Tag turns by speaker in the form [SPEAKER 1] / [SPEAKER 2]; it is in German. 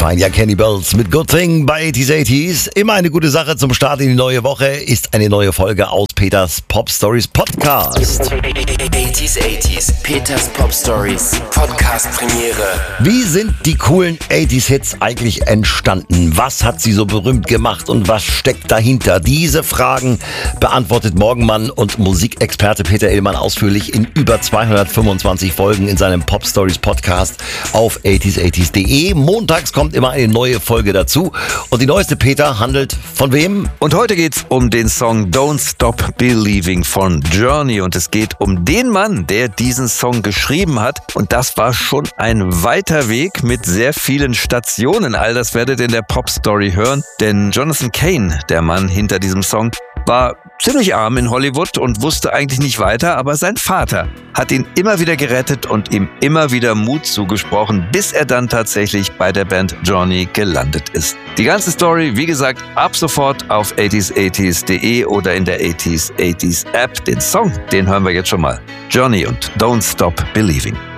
[SPEAKER 1] fein. Ja, Kenny Bells mit Good Thing bei 80s. Immer eine gute Sache zum Start in die neue Woche ist eine neue Folge aus Peters Pop Stories Podcast.
[SPEAKER 2] 80s, Peters Pop Stories Podcast Premiere.
[SPEAKER 1] Wie sind die coolen 80s Hits eigentlich entstanden? Was hat sie so berühmt gemacht und was steckt dahinter? Diese Fragen beantwortet Morgenmann und Musikexperte Peter Illmann ausführlich in über 225 Folgen in seinem Pop Stories Podcast auf 80s80s.de. Montags kommt immer eine neue Folge dazu. Und die neueste, Peter, handelt von wem?
[SPEAKER 3] Und heute geht's um den Song Don't Stop Believing von Journey. Und es geht um den Mann, der diesen Song geschrieben hat. Und das war schon ein weiter Weg mit sehr vielen Stationen. All das werdet ihr in der Pop Story hören. Denn Jonathan Cain, der Mann hinter diesem Song, war ziemlich arm in Hollywood und wusste eigentlich nicht weiter, aber sein Vater hat ihn immer wieder gerettet und ihm immer wieder Mut zugesprochen, bis er dann tatsächlich bei der Band Journey gelandet ist. Die ganze Story, wie gesagt, ab sofort auf 80s80s.de oder in der 80s80s App. Den Song, den hören wir jetzt schon mal. Journey und Don't Stop Believing.